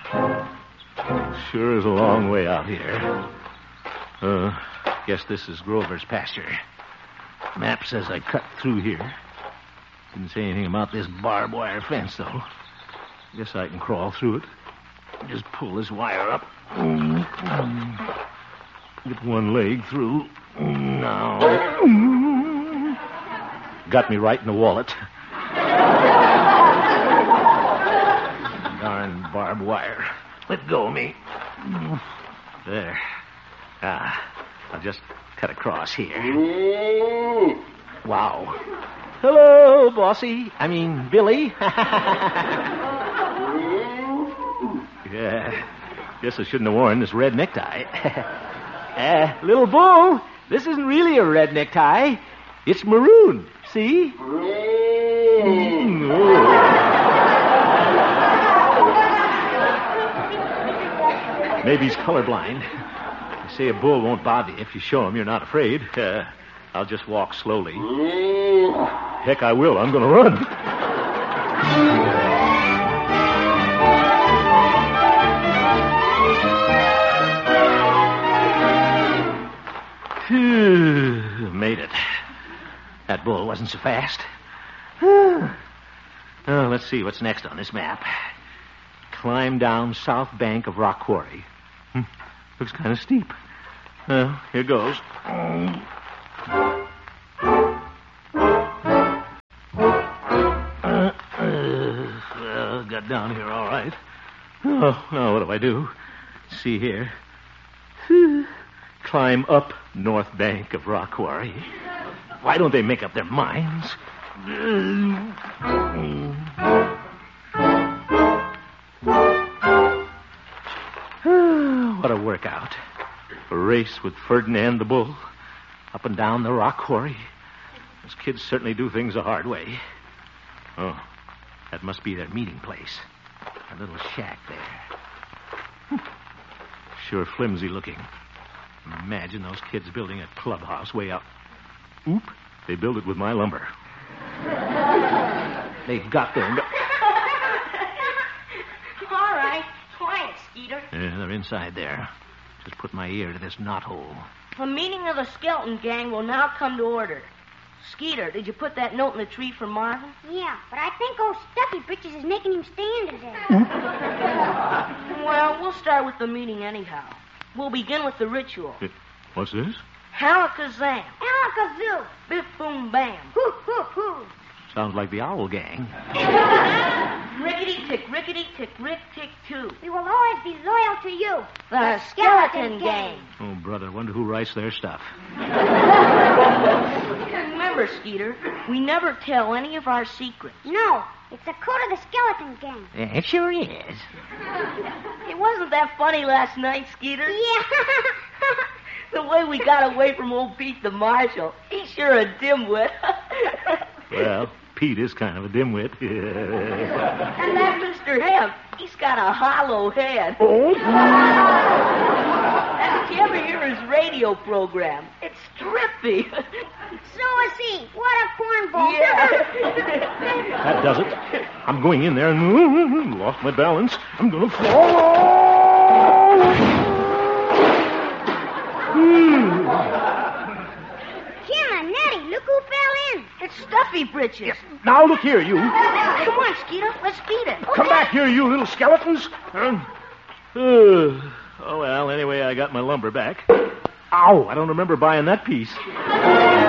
Sure is a long way out here. Guess this is Grover's pasture. Map says I cut through here. Didn't say anything about this barbed wire fence, though. Guess I can crawl through it. Just pull this wire up. Get one leg through. Now. Got me right in the wallet. Darn barbed wire. Let go of me. There. I'll just cut across here. Wow. Hello, bossy. I mean, Billy. Yeah. Guess I shouldn't have worn this red necktie. Little bull, this isn't really a red necktie. It's maroon. See? Maybe he's colorblind. They say a bull won't bother you if you show him you're not afraid. I'll just walk slowly. Heck, I will. I'm going to run. Made it. That bull wasn't so fast. Let's see what's next on this map. Climb down south bank of Rock Quarry. Looks kind of steep. Here goes. Got down here all right. Oh, now what do I do? Let's see here. Climb up north bank of Rock Quarry. Why don't they make up their minds? What a workout. A race with Ferdinand the Bull. Up and down the Rock Quarry. Those kids certainly do things the hard way. Oh, that must be their meeting place. A little shack there. Sure flimsy looking. Imagine those kids building a clubhouse way up. Oop, they built it with my lumber. They've got their... All right. Quiet, Skeeter. Yeah, they're inside there. Just put my ear to this knothole. The meeting of the skeleton gang will now come to order. Skeeter, did you put that note in the tree for Marvin? Yeah, but I think old Stuffy Britches is making him stand today. Well, we'll start with the meeting anyhow. We'll begin with the ritual. What's this? Halakazam. Alakazoo. Biff, boom, bam. Hoo, hoo, hoo. Sounds like the Owl Gang. Rickety-tick, rickety-tick, rick-tick-too. We will always be loyal to you. The Skeleton Gang. Oh, brother, wonder who writes their stuff. Remember, Skeeter, we never tell any of our secrets. No, it's the code of the Skeleton Gang. Yeah, it sure is. It wasn't that funny last night, Skeeter. Yeah. The way we got away from old Pete the Marshal. He's sure a dimwit. Well, Pete is kind of a dimwit. And that Mr. Hemp, he's got a hollow head. Oh? And did you ever hear his radio program? It's trippy. So is he. What a cornball. Yeah. That does it. I'm going in there and lost my balance. I'm going to fall. Jim and Nettie, look who fell in. It's Stuffy Britches. Now, look here, you. Come on, Skeeter. Let's beat it. Come back here, you little skeletons. Oh, well, anyway, I got my lumber back. Ow, I don't remember buying that piece.